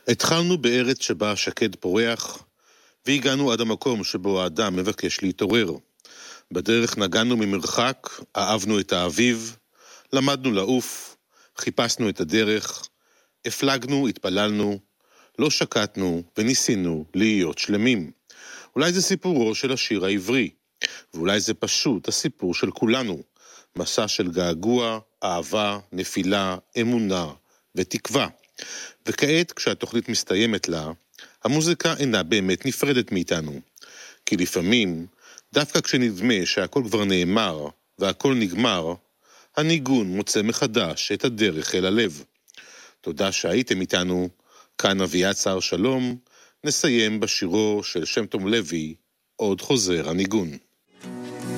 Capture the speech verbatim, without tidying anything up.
התחלנו בארץ שבה שקד פורח, והגענו עד המקום שבו האדם מבקש להתעורר. בדרך נגענו ממרחק, אהבנו את האביב, למדנו לעוף, חיפשנו את הדרך, הפלגנו, התפללנו, לא שקטנו וניסינו להיות שלמים. אולי זה סיפורו של השיר העברי, ואולי זה פשוט הסיפור של כולנו, מסע של געגוע, אהבה, נפילה, אמונה ותקווה. וכעת, כשהתוכנית מסתיימת לה, המוזיקה אינה באמת נפרדת מאיתנו. כי לפעמים, דווקא כשנדמה שהכל כבר נאמר והכל נגמר, הניגון מוצא מחדש את הדרך אל הלב. תודה שהייתם איתנו, כאן אביעד שר שלום, נסיים בשירו של שם טוב לוי, עוד חוזר הניגון.